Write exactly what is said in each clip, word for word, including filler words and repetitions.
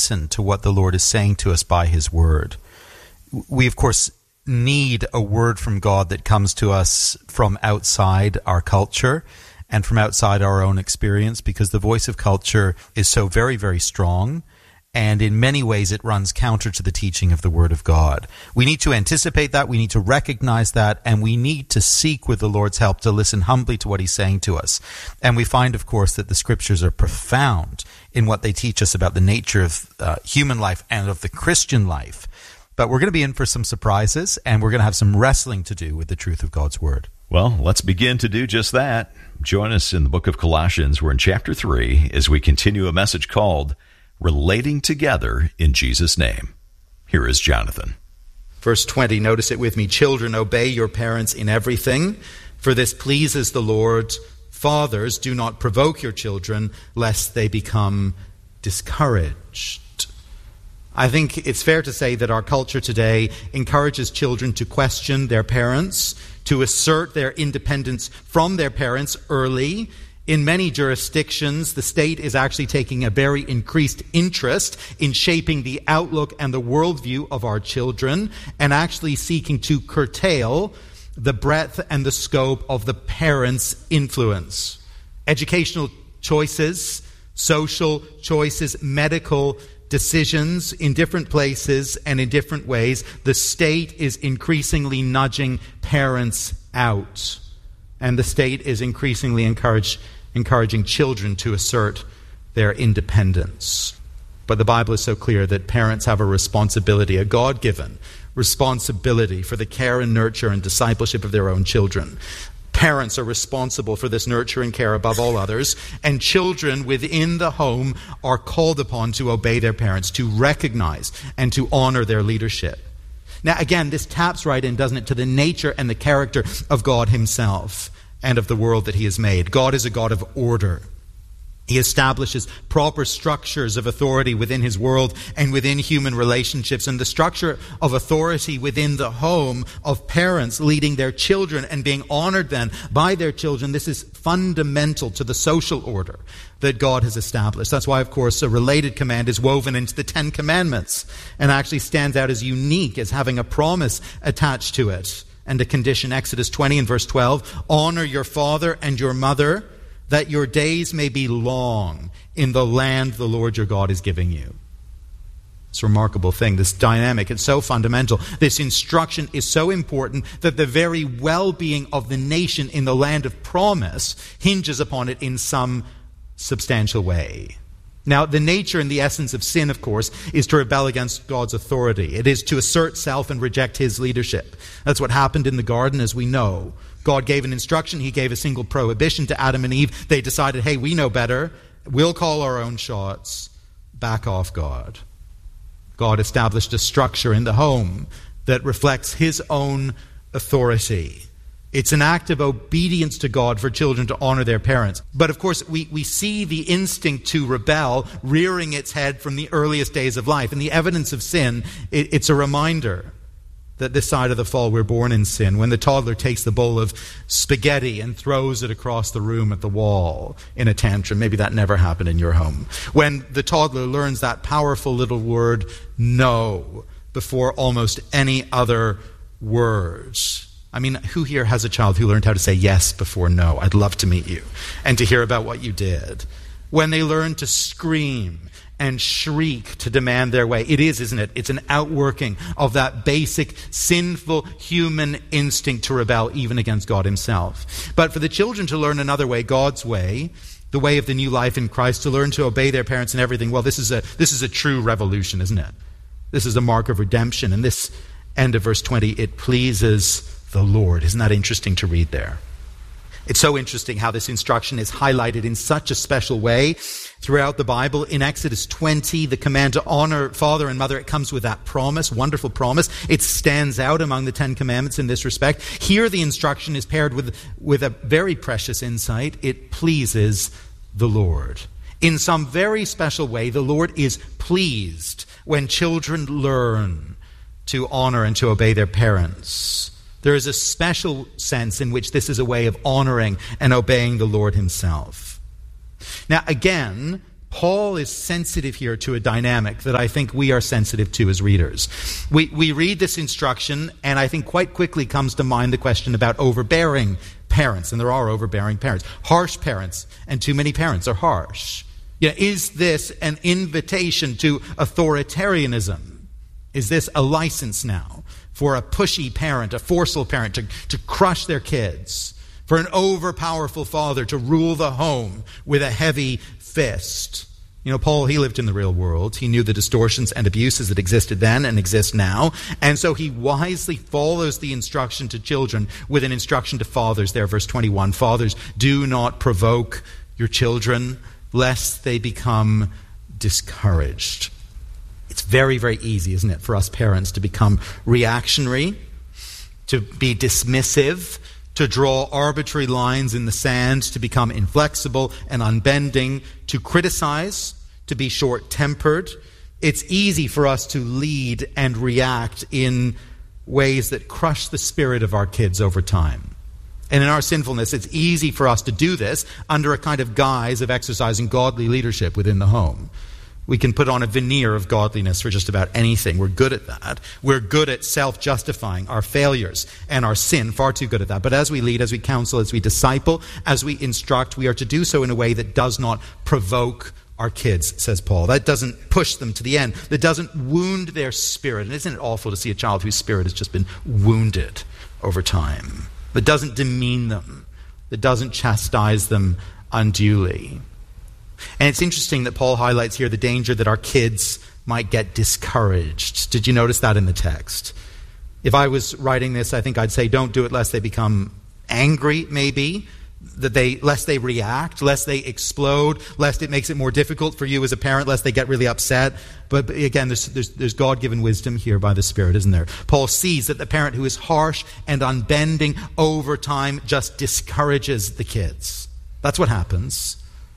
listen to what the Lord is saying to us by his word. We, of course, need a word from God that comes to us from outside our culture and from outside our own experience, because the voice of culture is so very, very strong, and in many ways it runs counter to the teaching of the Word of God. We need to anticipate that, we need to recognize that, and we need to seek with the Lord's help to listen humbly to what he's saying to us. And we find, of course, that the Scriptures are profound in what they teach us about the nature of uh, human life and of the Christian life. But we're going to be in for some surprises, and we're going to have some wrestling to do with the truth of God's Word. Well, let's begin to do just that. Join us in the book of Colossians. We're in chapter three as we continue a message called Relating Together in Jesus' Name. Here is Jonathan. Verse twenty, notice it with me. Children, obey your parents in everything, for this pleases the Lord. Fathers, do not provoke your children, lest they become discouraged. I think it's fair to say that our culture today encourages children to question their parents, to assert their independence from their parents early. In many jurisdictions, the state is actually taking a very increased interest in shaping the outlook and the worldview of our children, and actually seeking to curtail the breadth and the scope of the parents' influence. Educational choices, social choices, medical decisions in different places and in different ways, the state is increasingly nudging parents out. And the state is increasingly encourage, encouraging children to assert their independence. But the Bible is so clear that parents have a responsibility, a God-given responsibility for the care and nurture and discipleship of their own children. Parents are responsible for this nurture and care above all others, and children within the home are called upon to obey their parents, to recognize and to honor their leadership. Now, again, this taps right in, doesn't it, to the nature and the character of God himself and of the world that he has made. God is a God of order. He establishes proper structures of authority within his world and within human relationships. And the structure of authority within the home of parents leading their children and being honored then by their children, this is fundamental to the social order that God has established. That's why, of course, a related command is woven into the Ten Commandments and actually stands out as unique, as having a promise attached to it and a condition. Exodus twenty and verse twelve, honor your father and your mother, that your days may be long in the land the Lord your God is giving you. It's a remarkable thing, this dynamic. It's so fundamental. This instruction is so important that the very well-being of the nation in the land of promise hinges upon it in some substantial way. Now, the nature and the essence of sin, of course, is to rebel against God's authority. It is to assert self and reject his leadership. That's what happened in the garden, as we know. God gave an instruction. He gave a single prohibition to Adam and Eve. They decided, hey, we know better. We'll call our own shots. Back off, God. God established a structure in the home that reflects his own authority. It's an act of obedience to God for children to honor their parents. But of course, we, we see the instinct to rebel rearing its head from the earliest days of life. And the evidence of sin, it, it's a reminder that this side of the fall we're born in sin. When the toddler takes the bowl of spaghetti and throws it across the room at the wall in a tantrum. Maybe that never happened in your home. When the toddler learns that powerful little word, no, before almost any other words. I mean, who here has a child who learned how to say yes before no? I'd love to meet you and to hear about what you did. When they learn to scream and shriek to demand their way. It is, isn't it? It's an outworking of that basic sinful human instinct to rebel even against God himself. But for the children to learn another way, God's way, the way of the new life in Christ, to learn to obey their parents and everything, well, this is a this is a true revolution, isn't it? This is a mark of redemption. And this end of verse twenty, it pleases the Lord. Isn't that interesting to read there? It's so interesting how this instruction is highlighted in such a special way throughout the Bible. In Exodus twenty, the command to honor father and mother, it comes with that promise, wonderful promise. It stands out among the Ten Commandments in this respect. Here the instruction is paired with, with a very precious insight. It pleases the Lord. In some very special way, the Lord is pleased when children learn to honor and to obey their parents. There is a special sense in which this is a way of honoring and obeying the Lord himself. Now, again, Paul is sensitive here to a dynamic that I think we are sensitive to as readers. We, we read this instruction, and I think quite quickly comes to mind the question about overbearing parents, and there are overbearing parents. Harsh parents, and too many parents are harsh. Yeah, is this an invitation to authoritarianism? Is this a license now for a pushy parent, a forceful parent to, to crush their kids? For an overpowerful father to rule the home with a heavy fist? You know, Paul, he lived in the real world. He knew the distortions and abuses that existed then and exist now. And so he wisely follows the instruction to children with an instruction to fathers there, verse twenty-one. Fathers, do not provoke your children, lest they become discouraged. It's very, very easy, isn't it, for us parents to become reactionary, to be dismissive, to draw arbitrary lines in the sand, to become inflexible and unbending, to criticize, to be short-tempered. It's easy for us to lead and react in ways that crush the spirit of our kids over time. And in our sinfulness, it's easy for us to do this under a kind of guise of exercising godly leadership within the home. We can put on a veneer of godliness for just about anything. We're good at that. We're good at self-justifying our failures and our sin, far too good at that. But as we lead, as we counsel, as we disciple, as we instruct, we are to do so in a way that does not provoke our kids, says Paul. That doesn't push them to the end. That doesn't wound their spirit. And isn't it awful to see a child whose spirit has just been wounded over time? That doesn't demean them. That doesn't chastise them unduly. And it's interesting that Paul highlights here the danger that our kids might get discouraged. Did you notice that in the text? If I was writing this, I think I'd say don't do it lest they become angry, maybe, that they lest they react, lest they explode, lest it makes it more difficult for you as a parent, lest they get really upset. But, but again, there's, there's, there's God-given wisdom here by the Spirit, isn't there? Paul sees that the parent who is harsh and unbending over time just discourages the kids. That's what happens.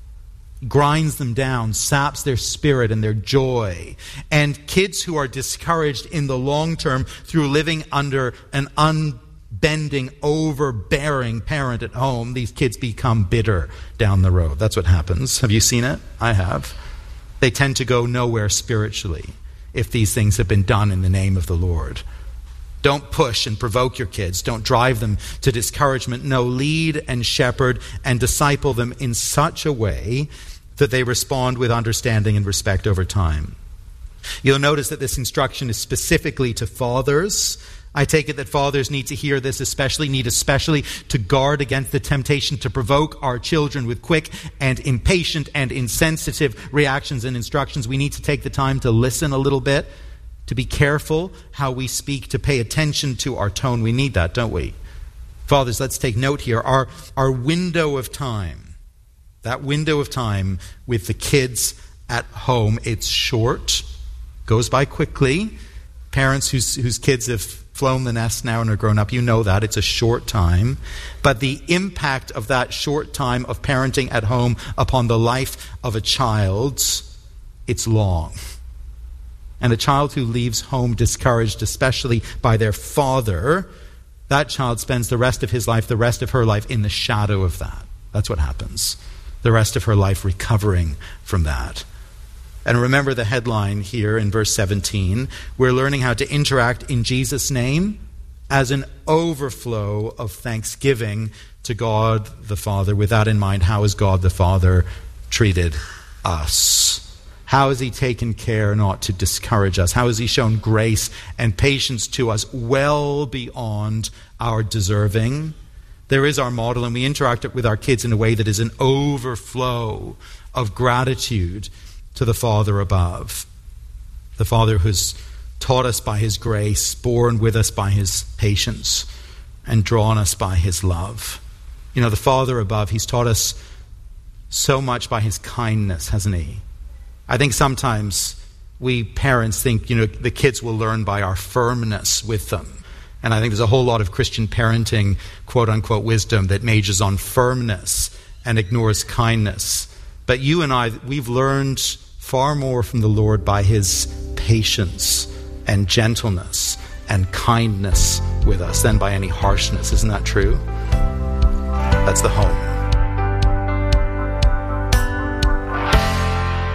Grinds them down, saps their spirit and their joy. And kids who are discouraged in the long term through living under an unbending, overbearing parent at home, these kids become bitter down the road. That's what happens. Have you seen it? I have. They tend to go nowhere spiritually if these things have been done in the name of the Lord. Don't push and provoke your kids. Don't drive them to discouragement. No, lead and shepherd and disciple them in such a way that they respond with understanding and respect over time. You'll notice that this instruction is specifically to fathers. I take it that fathers need to hear this, especially need especially to guard against the temptation to provoke our children with quick and impatient and insensitive reactions and instructions. We need to take the time to listen a little bit, to be careful how we speak, to pay attention to our tone. We need that, don't we? Fathers, let's take note here. Our, our window of time, that window of time with the kids at home, it's short, goes by quickly. Parents whose, whose kids have flown the nest now and are grown up, you know that. It's a short time. But the impact of that short time of parenting at home upon the life of a child, it's long. And a child who leaves home discouraged, especially by their father, that child spends the rest of his life, the rest of her life, in the shadow of that. That's what happens. The rest of her life recovering from that. And remember the headline here in verse seventeen. We're learning how to interact in Jesus' name as an overflow of thanksgiving to God the Father. With that in mind, how has God the Father treated us? How has he taken care not to discourage us? How has he shown grace and patience to us well beyond our deserving? There is our model, and we interact with our kids in a way that is an overflow of gratitude to the Father above. The Father who's taught us by his grace, borne with us by his patience, and drawn us by his love. You know, the Father above, he's taught us so much by his kindness, hasn't he? I think sometimes we parents think, you know, the kids will learn by our firmness with them. And I think there's a whole lot of Christian parenting, quote-unquote, wisdom that majors on firmness and ignores kindness. But you and I, we've learned far more from the Lord by his patience and gentleness and kindness with us than by any harshness. Isn't that true? That's the home.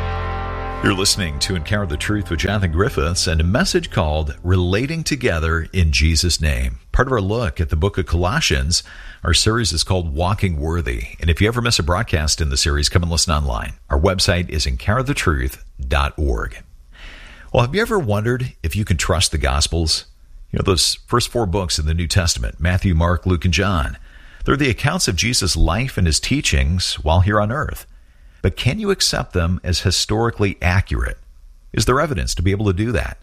You're listening to Encounter the Truth with Jonathan Griffiths and a message called Relating Together in Jesus' Name. Part of our look at the book of Colossians. Our series is called Walking Worthy. And if you ever miss a broadcast in the series, come and listen online. Our website is encounter the truth dot org. Well, have you ever wondered if you can trust the Gospels? You know, those first four books in the New Testament, Matthew, Mark, Luke, and John. They're the accounts of Jesus' life and his teachings while here on earth. But can you accept them as historically accurate? Is there evidence to be able to do that?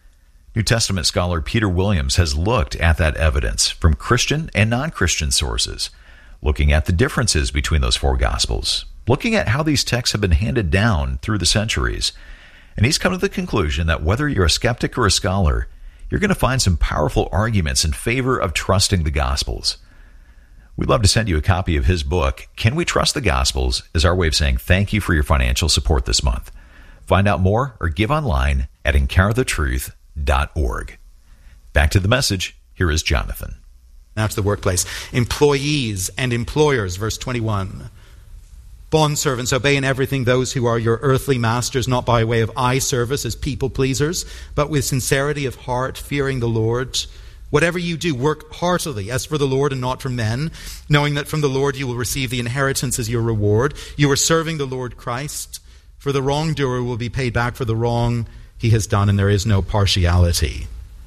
New Testament scholar Peter Williams has looked at that evidence from Christian and non-Christian sources, looking at the differences between those four Gospels, looking at how these texts have been handed down through the centuries. And he's come to the conclusion that whether you're a skeptic or a scholar, you're going to find some powerful arguments in favor of trusting the Gospels. We'd love to send you a copy of his book, Can We Trust the Gospels?, as our way of saying thank you for your financial support this month. Find out more or give online at encounter the truth dot org. Back to the message. Here is Jonathan. Now to the workplace. Employees and employers, verse twenty-one. Bondservants, obey in everything those who are your earthly masters, not by way of eye service as people pleasers, but with sincerity of heart, fearing the Lord. Whatever you do, work heartily, as for the Lord and not for men, knowing that from the Lord you will receive the inheritance as your reward. You are serving the Lord Christ. For the wrongdoer will be paid back for the wrong he has done, and there is no partiality.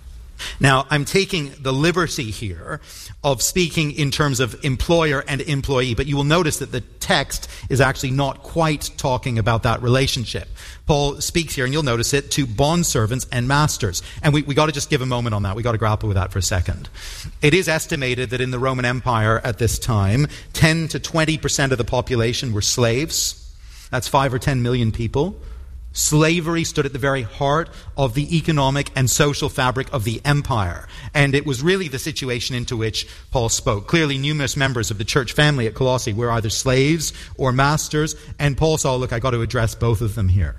Now, I'm taking the liberty here of speaking in terms of employer and employee, but you will notice that the text is actually not quite talking about that relationship. Paul speaks here, and you'll notice it, to bondservants and masters. And we, we got to just give a moment on that. We got to grapple with that for a second. It is estimated that in the Roman Empire at this time, ten to twenty percent of the population were slaves. That's five or ten million people. Slavery stood at the very heart of the economic and social fabric of the empire. And it was really the situation into which Paul spoke. Clearly, numerous members of the church family at Colossae were either slaves or masters. And Paul saw, look, I got to address both of them here.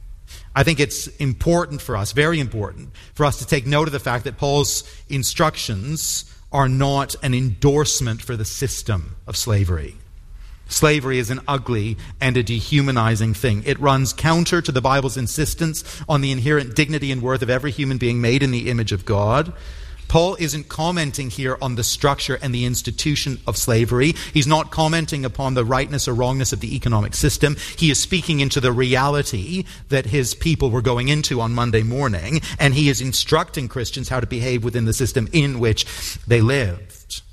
I think it's important for us, very important, for us to take note of the fact that Paul's instructions are not an endorsement for the system of slavery. Slavery is an ugly and a dehumanizing thing. It runs counter to the Bible's insistence on the inherent dignity and worth of every human being made in the image of God. Paul isn't commenting here on the structure and the institution of slavery. He's not commenting upon the rightness or wrongness of the economic system. He is speaking into the reality that his people were going into on Monday morning, and he is instructing Christians how to behave within the system in which they lived.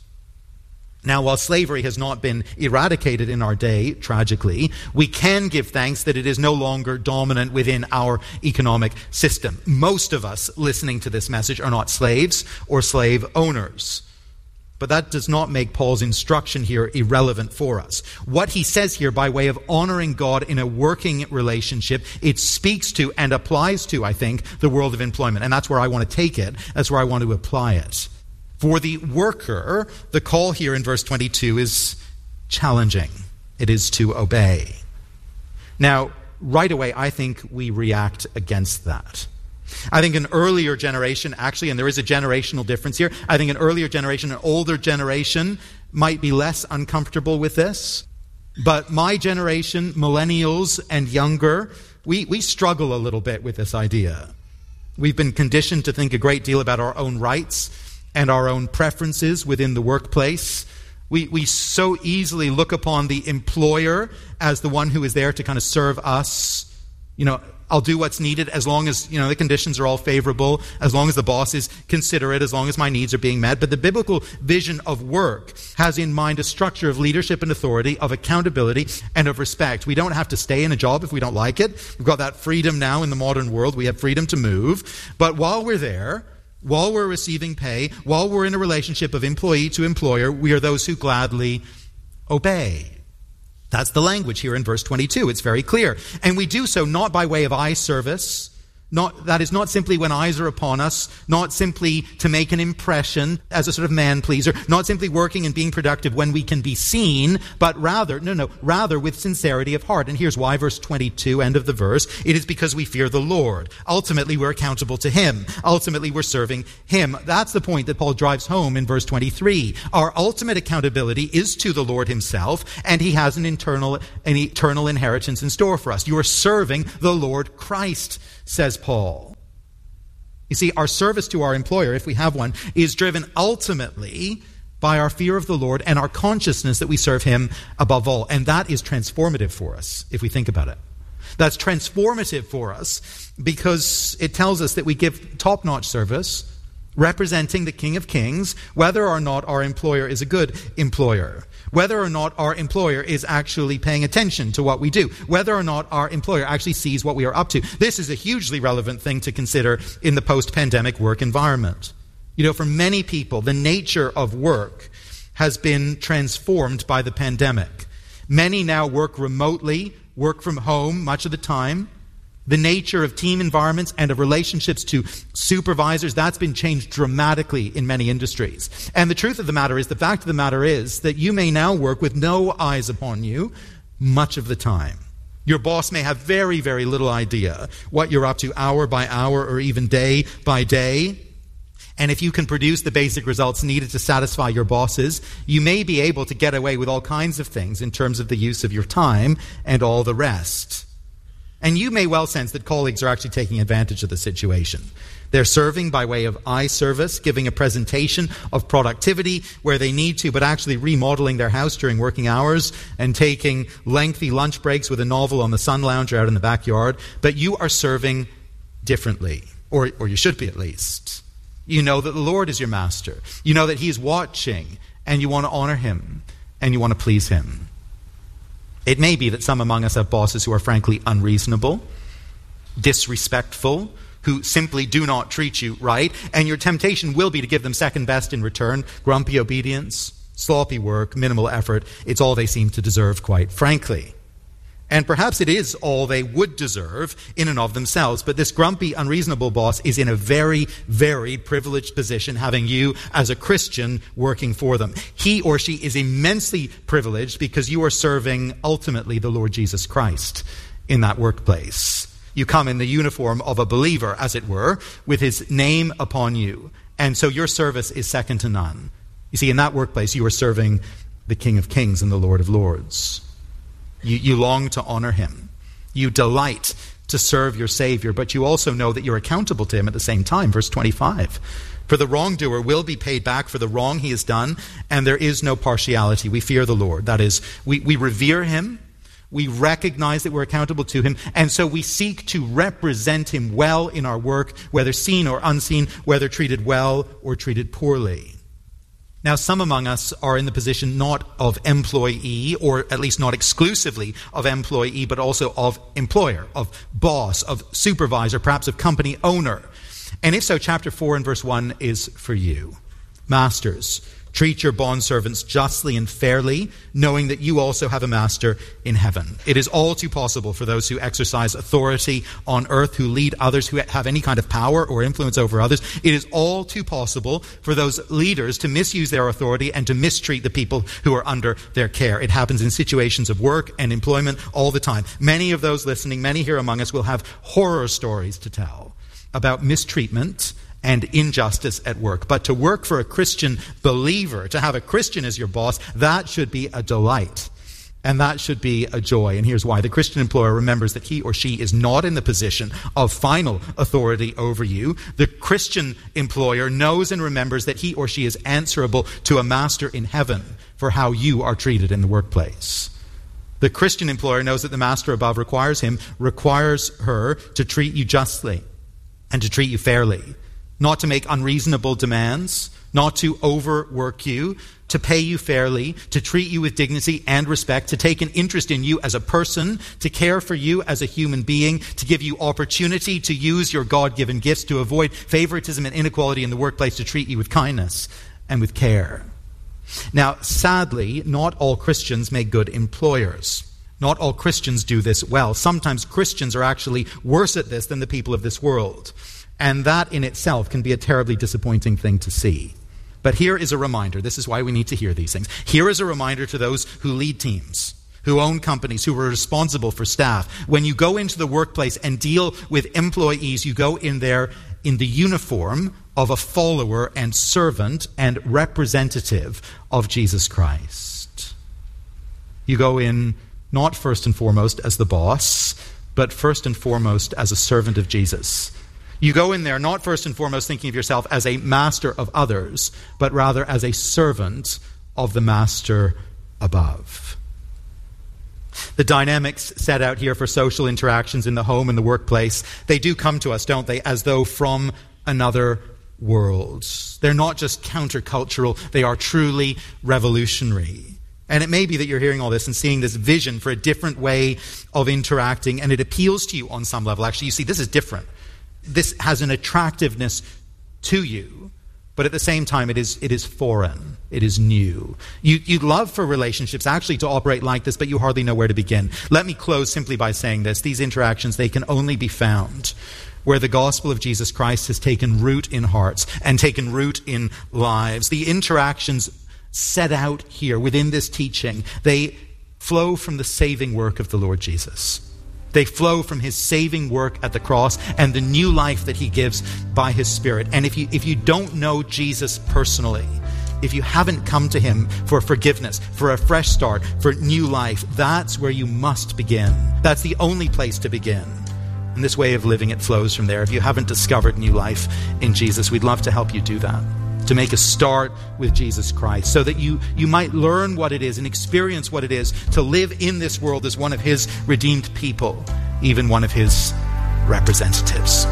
Now, while slavery has not been eradicated in our day, tragically, we can give thanks that it is no longer dominant within our economic system. Most of us listening to this message are not slaves or slave owners. But that does not make Paul's instruction here irrelevant for us. What he says here by way of honoring God in a working relationship, it speaks to and applies to, I think, the world of employment. And that's where I want to take it. That's where I want to apply it. For the worker, the call here in verse twenty-two is challenging. It is to obey. Now, right away, I think we react against that. I think an earlier generation, actually, and there is a generational difference here, I think an earlier generation, an older generation, might be less uncomfortable with this. But my generation, millennials and younger, we, we struggle a little bit with this idea. We've been conditioned to think a great deal about our own rights and our own preferences within the workplace. We we so easily look upon the employer as the one who is there to kind of serve us. You know, I'll do what's needed as long as, you know, the conditions are all favorable, as long as the boss is considerate, as long as my needs are being met. But the biblical vision of work has in mind a structure of leadership and authority, of accountability, and of respect. We don't have to stay in a job if we don't like it. We've got that freedom now in the modern world. We have freedom to move. But while we're there, while we're receiving pay, while we're in a relationship of employee to employer, we are those who gladly obey. That's the language here in verse twenty-two. It's very clear. And we do so not by way of eye service, Not, that is not simply when eyes are upon us, not simply to make an impression as a sort of man-pleaser, not simply working and being productive when we can be seen, but rather, no, no, rather with sincerity of heart. And here's why, verse twenty-two, end of the verse, it is because we fear the Lord. Ultimately, we're accountable to Him. Ultimately, we're serving Him. That's the point that Paul drives home in verse twenty-three. Our ultimate accountability is to the Lord Himself, and He has an internal, an eternal inheritance in store for us. You are serving the Lord Christ, says Paul. You see, our service to our employer, if we have one, is driven ultimately by our fear of the Lord and our consciousness that we serve Him above all. And that is transformative for us, if we think about it. That's transformative for us because it tells us that we give top-notch service representing the King of Kings, whether or not our employer is a good employer, whether or not our employer is actually paying attention to what we do, whether or not our employer actually sees what we are up to. This is a hugely relevant thing to consider in the post-pandemic work environment. You know, for many people, the nature of work has been transformed by the pandemic. Many now work remotely, work from home much of the time. The nature of team environments and of relationships to supervisors, that's been changed dramatically in many industries. And the truth of the matter is, the fact of the matter is that you may now work with no eyes upon you much of the time. Your boss may have very, very little idea what you're up to hour by hour or even day by day. And if you can produce the basic results needed to satisfy your bosses, you may be able to get away with all kinds of things in terms of the use of your time and all the rest. And you may well sense that colleagues are actually taking advantage of the situation. They're serving by way of eye service, giving a presentation of productivity where they need to, but actually remodeling their house during working hours and taking lengthy lunch breaks with a novel on the sun lounger out in the backyard. But you are serving differently, or, or you should be at least. You know that the Lord is your master. You know that He is watching, and you want to honor Him, and you want to please Him. It may be that some among us have bosses who are frankly unreasonable, disrespectful, who simply do not treat you right, and your temptation will be to give them second best in return, grumpy obedience, sloppy work, minimal effort. It's all they seem to deserve, quite frankly. And perhaps it is all they would deserve in and of themselves, but this grumpy, unreasonable boss is in a very, very privileged position, having you as a Christian working for them. He or she is immensely privileged because you are serving ultimately the Lord Jesus Christ in that workplace. You come in the uniform of a believer, as it were, with His name upon you. And so your service is second to none. You see, in that workplace, you are serving the King of Kings and the Lord of Lords. You, you long to honor Him. You delight to serve your Savior, but you also know that you're accountable to Him at the same time. Verse twenty-five. For the wrongdoer will be paid back for the wrong he has done, and there is no partiality. We fear the Lord. That is, we, we revere Him. We recognize that we're accountable to Him, and so we seek to represent Him well in our work, whether seen or unseen, whether treated well or treated poorly. Now, some among us are in the position not of employee, or at least not exclusively of employee, but also of employer, of boss, of supervisor, perhaps of company owner. And if so, chapter four and verse one is for you. Masters, treat your bondservants justly and fairly, knowing that you also have a master in heaven. It is all too possible for those who exercise authority on earth, who lead others, who have any kind of power or influence over others. It is all too possible for those leaders to misuse their authority and to mistreat the people who are under their care. It happens in situations of work and employment all the time. Many of those listening, many here among us, will have horror stories to tell about mistreatment and injustice at work. But to work for a Christian believer, to have a Christian as your boss, that should be a delight. And that should be a joy. And here's why. The Christian employer remembers that he or she is not in the position of final authority over you. The Christian employer knows and remembers that he or she is answerable to a master in heaven for how you are treated in the workplace. The Christian employer knows that the master above requires him, requires her to treat you justly and to treat you fairly. Not to make unreasonable demands, not to overwork you, to pay you fairly, to treat you with dignity and respect, to take an interest in you as a person, to care for you as a human being, to give you opportunity to use your God-given gifts, to avoid favoritism and inequality in the workplace, to treat you with kindness and with care. Now, sadly, not all Christians make good employers. Not all Christians do this well. Sometimes Christians are actually worse at this than the people of this world. And that in itself can be a terribly disappointing thing to see. But here is a reminder. This is why we need to hear these things. Here is a reminder to those who lead teams, who own companies, who are responsible for staff. When you go into the workplace and deal with employees, you go in there in the uniform of a follower and servant and representative of Jesus Christ. You go in not first and foremost as the boss, but first and foremost as a servant of Jesus. You go in there not first and foremost thinking of yourself as a master of others, but rather as a servant of the master above. The dynamics set out here for social interactions in the home and the workplace, they do come to us, don't they, as though from another world. They're not just countercultural, they are truly revolutionary. And it may be that you're hearing all this and seeing this vision for a different way of interacting, and it appeals to you on some level. Actually, you see, this is different. This has an attractiveness to you, but at the same time, it is it is foreign. It is new. You, you'd love for relationships actually to operate like this, but you hardly know where to begin. Let me close simply by saying this. These interactions, they can only be found where the gospel of Jesus Christ has taken root in hearts and taken root in lives. The interactions set out here within this teaching, they flow from the saving work of the Lord Jesus. They flow from his saving work at the cross and the new life that he gives by his Spirit. And if you if you don't know Jesus personally, if you haven't come to him for forgiveness, for a fresh start, for new life, that's where you must begin. That's the only place to begin. And this way of living, it flows from there. If you haven't discovered new life in Jesus, we'd love to help you do that, to make a start with Jesus Christ, so that you, you might learn what it is and experience what it is to live in this world as one of his redeemed people, even one of his representatives.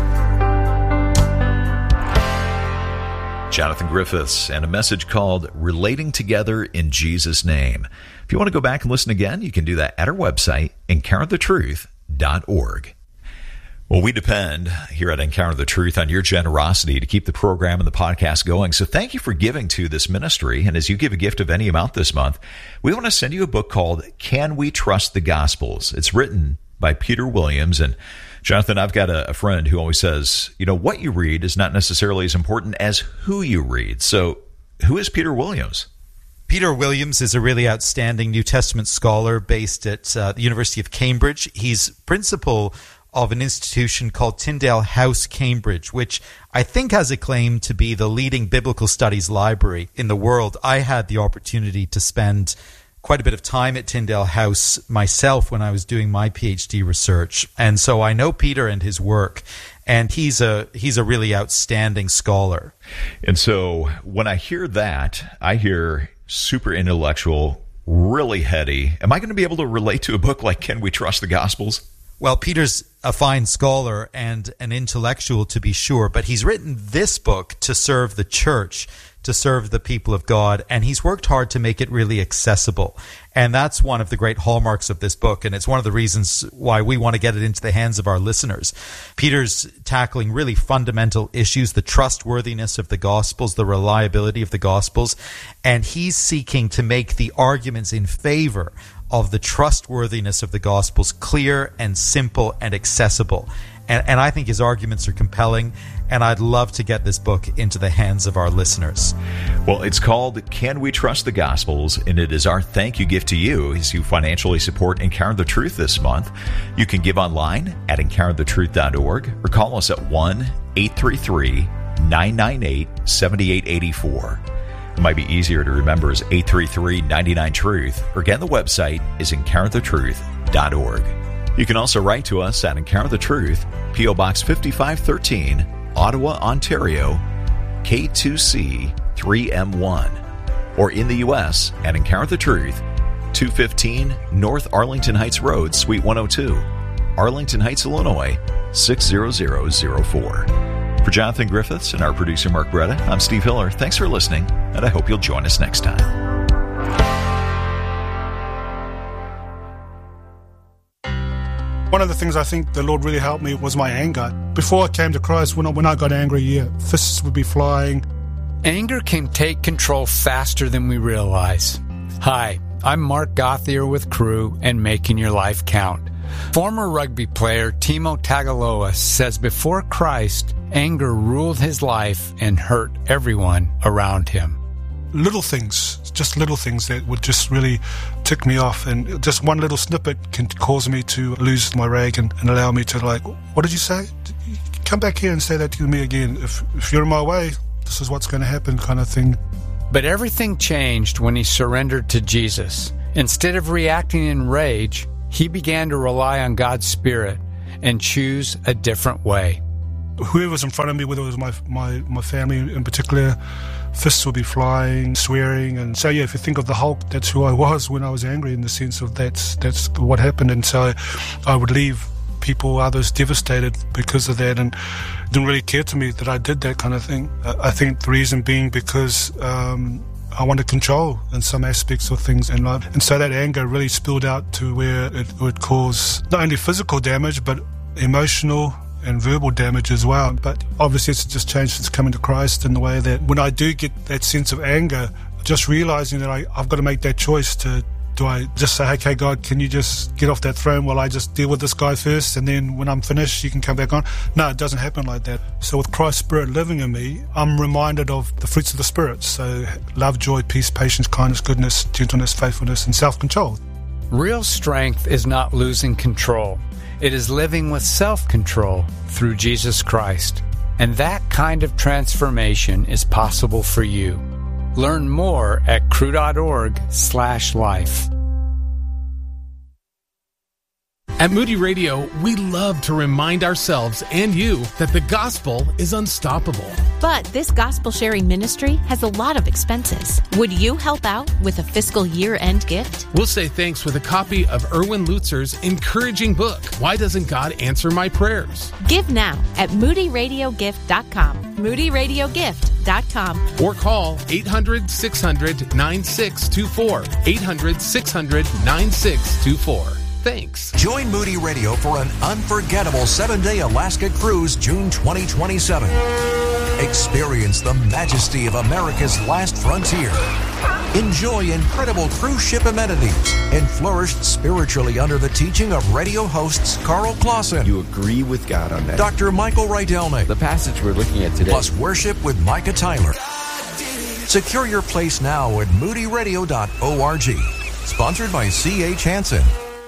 Jonathan Griffiths, and a message called Relating Together in Jesus' Name. If you want to go back and listen again, you can do that at our website, encounter the truth dot org. Well, we depend here at Encounter the Truth on your generosity to keep the program and the podcast going. So thank you for giving to this ministry. And as you give a gift of any amount this month, we want to send you a book called Can We Trust the Gospels? It's written by Peter Williams. And Jonathan, I've got a, a friend who always says, you know, what you read is not necessarily as important as who you read. So who is Peter Williams? Peter Williams is a really outstanding New Testament scholar based at uh, the University of Cambridge. He's principal of an institution called Tyndale House, Cambridge, which I think has a claim to be the leading biblical studies library in the world. I had the opportunity to spend quite a bit of time at Tyndale House myself when I was doing my PhD research. And so I know Peter and his work, and he's a he's a really outstanding scholar. And so when I hear that, I hear super intellectual, really heady. Am I going to be able to relate to a book like Can We Trust the Gospels? Well, Peter's a fine scholar and an intellectual, to be sure, but he's written this book to serve the church, to serve the people of God, and he's worked hard to make it really accessible. And that's one of the great hallmarks of this book, and it's one of the reasons why we want to get it into the hands of our listeners. Peter's tackling really fundamental issues, the trustworthiness of the Gospels, the reliability of the Gospels, and he's seeking to make the arguments in favor of the trustworthiness of the Gospels clear and simple and accessible. And, and I think his arguments are compelling, and I'd love to get this book into the hands of our listeners. Well, it's called Can We Trust the Gospels? And it is our thank you gift to you as you financially support Encounter the Truth this month. You can give online at encounter the truth dot org or call us at one eight three three, nine nine eight, seven eight eight four. It might be easier to remember as eight three three, nine nine truth, or again, the website is encounter the truth dot org. You can also write to us at Encounter the Truth, P O Box fifty-five thirteen, Ottawa, Ontario, K two C three M one, or in the U S at Encounter the Truth, two fifteen North Arlington Heights Road, Suite one oh two, Arlington Heights, Illinois, six zero zero zero four. For Jonathan Griffiths and our producer Mark Bretta, I'm Steve Hiller. Thanks for listening, and I hope you'll join us next time. One of the things I think the Lord really helped me was my anger. Before I came to Christ, when I, when I got angry, yeah, fists would be flying. Anger can take control faster than we realize. Hi, I'm Mark Gauthier with Crew and Making Your Life Count. Former rugby player Timo Tagaloa says before Christ, anger ruled his life and hurt everyone around him. Little things, just little things that would just really tick me off, and just one little snippet can cause me to lose my rag and, and allow me to, like, what did you say? Come back here and say that to me again. If, if you're in my way, this is what's going to happen, kind of thing. But everything changed when he surrendered to Jesus. Instead of reacting in rage, he began to rely on God's Spirit and choose a different way. Whoever was in front of me, whether it was my my, my family in particular, fists would be flying, swearing. And so, yeah, if you think of the Hulk, that's who I was when I was angry, in the sense of that's, that's what happened. And so I would leave people, others, devastated because of that, and it didn't really care to me that I did that kind of thing. I think the reason being because um, I wanted control in some aspects of things, and I, and so that anger really spilled out to where it would cause not only physical damage but emotional and verbal damage as well. But obviously it's just changed since coming to Christ in the way that when I do get that sense of anger, just realizing that I, I've got to make that choice to, do I just say, okay, God, can you just get off that throne while I just deal with this guy first, and then when I'm finished, you can come back on? No, it doesn't happen like that. So with Christ's Spirit living in me, I'm reminded of the fruits of the Spirit. So love, joy, peace, patience, kindness, goodness, gentleness, faithfulness, and self-control. Real strength is not losing control. It is living with self-control through Jesus Christ. And that kind of transformation is possible for you. Learn more at crew.org slash life. At Moody Radio, we love to remind ourselves and you that the gospel is unstoppable. But this gospel sharing ministry has a lot of expenses. Would you help out with a fiscal year-end gift? We'll say thanks with a copy of Erwin Lutzer's encouraging book, Why Doesn't God Answer My Prayers? Give now at moody radio gift dot com. moody radio gift dot com. Or call eight hundred, six hundred, nine six two four. eight hundred, six hundred, nine six two four. Thanks. Join Moody Radio for an unforgettable seven-day Alaska cruise June twenty twenty-seven. Experience the majesty of America's last frontier. Enjoy incredible cruise ship amenities and flourish spiritually under the teaching of radio hosts Carl Clausen. You agree with God on that. Doctor Michael Rydelnik. The passage we're looking at today. Plus worship with Micah Tyler. Secure your place now at moody radio dot org. Sponsored by C H Hansen.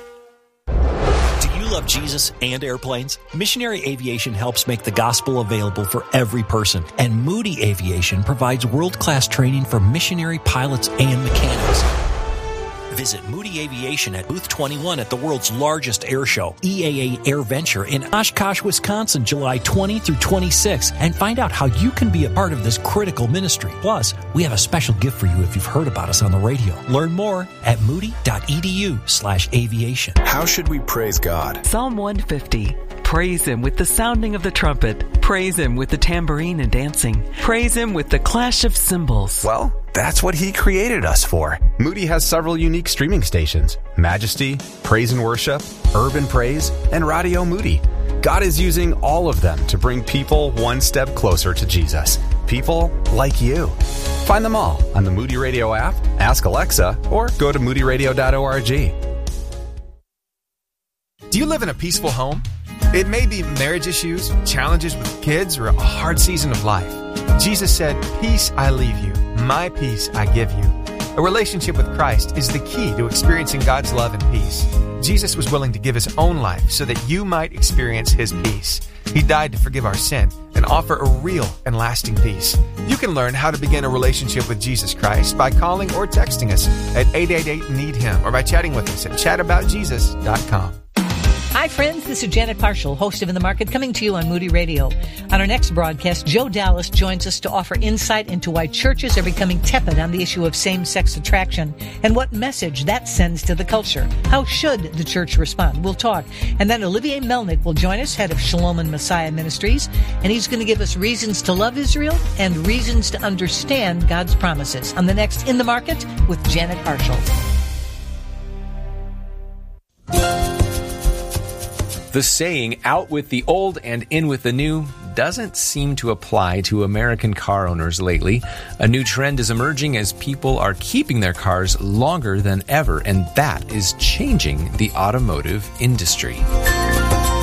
Love Jesus and airplanes? Missionary Aviation helps make the gospel available for every person, and Moody Aviation provides world-class training for missionary pilots and mechanics. Visit Moody Aviation at Booth twenty-one at the world's largest air show, E A A Air Venture in Oshkosh, Wisconsin, July twentieth through twenty-sixth, and find out how you can be a part of this critical ministry. Plus, we have a special gift for you if you've heard about us on the radio. Learn more at moody.edu slash aviation. How should we praise God? Psalm one fifty. Praise Him with the sounding of the trumpet. Praise Him with the tambourine and dancing. Praise Him with the clash of cymbals. Well, that's what He created us for. Moody has several unique streaming stations: Majesty, Praise and Worship, Urban Praise, and Radio Moody. God is using all of them to bring people one step closer to Jesus. People like you. Find them all on the Moody Radio app, ask Alexa, or go to moody radio dot org. Do you live in a peaceful home? It may be marriage issues, challenges with kids, or a hard season of life. Jesus said, "Peace I leave you, my peace I give you." A relationship with Christ is the key to experiencing God's love and peace. Jesus was willing to give His own life so that you might experience His peace. He died to forgive our sin and offer a real and lasting peace. You can learn how to begin a relationship with Jesus Christ by calling or texting us at eight eight eight, need him or by chatting with us at chat about jesus dot com. Hi, friends. This is Janet Parshall, host of In the Market, coming to you on Moody Radio. On our next broadcast, Joe Dallas joins us to offer insight into why churches are becoming tepid on the issue of same-sex attraction and what message that sends to the culture. How should the church respond? We'll talk. And then Olivier Melnick will join us, head of Shalom and Messiah Ministries, and he's going to give us reasons to love Israel and reasons to understand God's promises on the next In the Market with Janet Parshall. The saying, out with the old and in with the new, doesn't seem to apply to American car owners lately. A new trend is emerging as people are keeping their cars longer than ever, and that is changing the automotive industry.